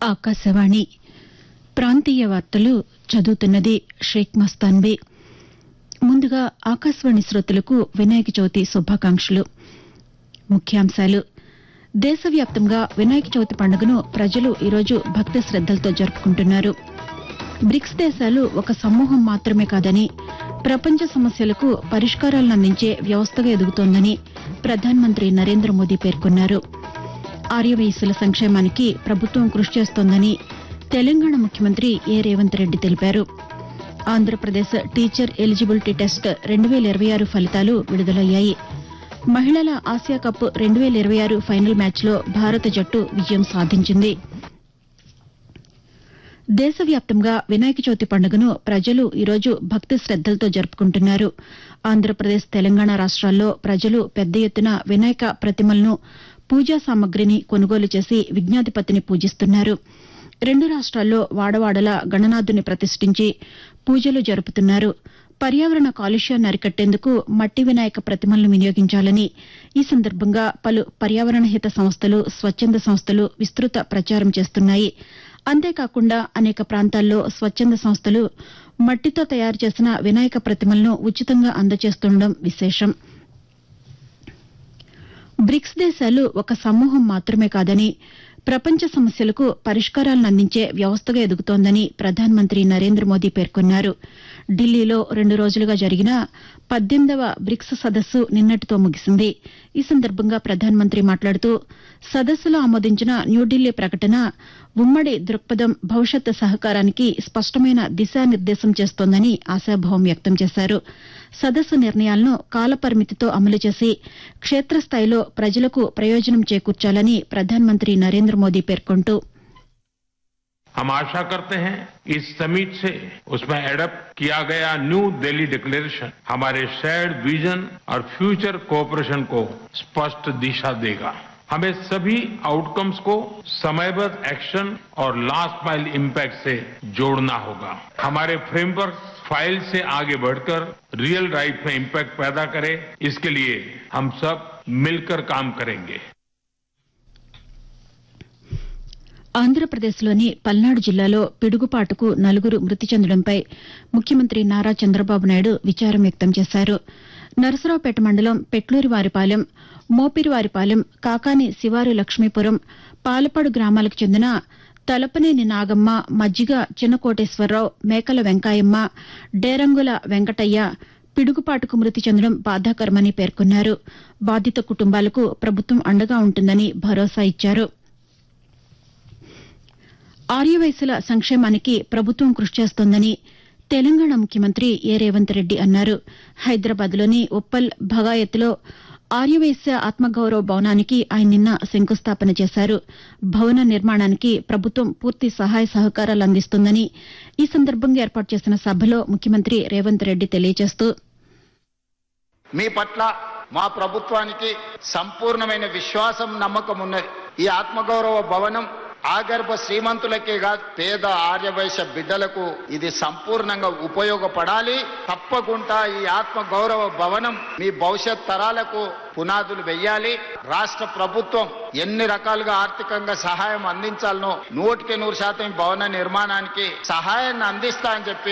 ఆకాశవాణి ప్రాంతీయ వార్తలు చదువుతున్నది షేక్ మస్తాన్బీ. ముందుగా ఆకాశవాణి శ్రోతలకు వినాయక చవితి శుభాకాంక్షలు. ముఖ్యాంశాలు. దేశవ్యాప్తంగా వినాయక చవితి పండుగను ప్రజలు ఈరోజు భక్తి శ్రద్దలతో జరుపుకుంటున్నారు. బ్రిక్స్ దేశాలు ఒక సమూహం మాత్రమే కాదని, ప్రపంచ సమస్యలకు పరిష్కారాలను అందించే వ్యవస్థగా ఎదుగుతోందని ప్రధానమంత్రి నరేంద్ర మోదీ పేర్కొన్నారు. ఆర్యవైశ్యుల సంక్షేమానికి ప్రభుత్వం కృషి చేస్తోందని తెలంగాణ ముఖ్యమంత్రి ఏ రేవంత్ రెడ్డి తెలిపారు. ఆంధ్రప్రదేశ్ టీచర్ ఎలిజిబిలిటీ టెస్ట్ 2026 ఫలితాలు విడుదలయ్యాయి. మహిళల ఆసియా కప్ 2026 ఫైనల్ మ్యాచ్లో భారత జట్టు విజయం సాధించింది. దేశవ్యాప్తంగా వినాయక చవితి పండుగను ప్రజలు ఈరోజు భక్తి శ్రద్దలతో జరుపుకుంటున్నారు. ఆంధ్రప్రదేశ్, తెలంగాణ రాష్ట్రాల్లో ప్రజలు పెద్ద ఎత్తున వినాయక ప్రతిమలను, పూజా సామగ్రిని కొనుగోలు చేసి విఘ్నాధిపతిని పూజిస్తున్నారు. రెండు రాష్ట్రాల్లో వాడవాడలా గణనాథుని ప్రతిష్ఠించి పూజలు జరుపుతున్నారు. పర్యావరణ కాలుష్యాన్ని అరికట్టేందుకు మట్టి వినాయక ప్రతిమలను వినియోగించాలని ఈ సందర్భంగా పలు పర్యావరణ హిత సంస్థలు, స్వచ్ఛంద సంస్థలు విస్తృత ప్రచారం చేస్తున్నాయి. అంతేకాకుండా అనేక ప్రాంతాల్లో స్వచ్ఛంద సంస్థలు మట్టితో తయారు చేసిన వినాయక ప్రతిమలను ఉచితంగా అందజేస్తుండడం విశేషం. బ్రిక్స్ దేశాలు ఒక సమూహం మాత్రమే కాదని, ప్రపంచ సమస్యలకు పరిష్కారాలను అందించే వ్యవస్థగా ఎదుగుతోందని ప్రధానమంత్రి నరేంద్ర మోదీ పేర్కొన్నారు. ఢిల్లీలో 2 రోజులుగా జరిగిన 18వ బ్రిక్స్ సదస్సు నిన్నటితో ముగిసింది. ఈ సందర్భంగా ప్రధానమంత్రి మాట్లాడుతూ, సదస్సులో ఆమోదించిన న్యూఢిల్లీ ప్రకటన ఉమ్మడి దృక్పథం భవిష్యత్ సహకారానికి స్పష్టమైన దిశానిర్దేశం చేస్తోందని ఆశాభావం వ్యక్తం చేశారు. సదస్సు నిర్ణయాలను కాలపరిమితితో అమలు చేసి క్షేత్రస్థాయిలో ప్రజలకు ప్రయోజనం చేకూర్చాలని ప్రధానమంత్రి నరేంద్ర మోదీ పేర్కొంటూ, हम आशा करते हैं इस समिट से उसमें एडप्ट किया गया न्यू दिल्ली डिक्लेरेशन हमारे शेयर्ड विजन और फ्यूचर कोऑपरेशन को स्पष्ट दिशा देगा. हमें सभी आउटकम्स को समयबद्ध एक्शन और लास्ट माइल इम्पैक्ट से जोड़ना होगा. हमारे फ्रेमवर्क फाइल से आगे बढ़कर रियल लाइफ में इम्पैक्ट पैदा करे, इसके लिए हम सब मिलकर काम करेंगे. ఆంధ్రప్రదేశ్లోని పల్నాడు జిల్లాలో పిడుగుపాటుకు 4 మృతి చెందడంపై ముఖ్యమంత్రి నారా చంద్రబాబు నాయుడు విచారం వ్యక్తం చేశారు. నరసరావుపేట మండలం పెట్లూరివారిపాలెం, మోపిరివారిపాలెం, కాకాని శివారు లక్ష్మీపురం, పాలపాడు గ్రామాలకు చెందిన తలపనేని నాగమ్మ, మజ్జిగ చిన్నకోటేశ్వరరావు, మేకల వెంకాయమ్మ, డేరంగుల వెంకటయ్య పిడుగుపాటుకు మృతి చెందడం బాధాకరమని పేర్కొన్నారు. బాధిత కుటుంబాలకు ప్రభుత్వం అండగా ఉంటుందని భరోసా ఇచ్చారు. ఆర్యవైశ్యుల సంక్షేమానికి ప్రభుత్వం కృషి చేస్తోందని తెలంగాణ ముఖ్యమంత్రి ఏ రేవంత్ రెడ్డి అన్నారు. హైదరాబాద్లోని ఉప్పల్ భగాయత్లో ఆర్యవైశ్య ఆత్మగౌరవ భవనానికి ఆయన నిన్న శంకుస్థాపన చేశారు. భవన నిర్మాణానికి ప్రభుత్వం పూర్తి సహాయ సహకారాలు అందిస్తుందని ఈ సందర్భంగా ఏర్పాటు చేసిన సభలో ముఖ్యమంత్రి రేవంత్ రెడ్డి తెలియజేస్తూ, మీ పట్ల మా ప్రభుత్వానికి సంపూర్ణమైన విశ్వాసం, నమ్మకం ఉన్నది. ఈ ఆత్మగౌరవ భవనం ఆగర్భ శ్రీమంతులకే కాదు, పేద ఆర్యవైశ్య బిడ్డలకు ఇది సంపూర్ణంగా ఉపయోగపడాలి. తప్పకుండా ఈ ఆత్మ గౌరవ భవనం మీ భవిష్యత్ తరాలకు పునాదులు వెయ్యాలి. రాష్ట్ర ప్రభుత్వం ఎన్ని రకాలుగా ఆర్థికంగా సహాయం అందించాలనో 100% భవన నిర్మాణానికి సహాయాన్ని అందిస్తా అని చెప్పి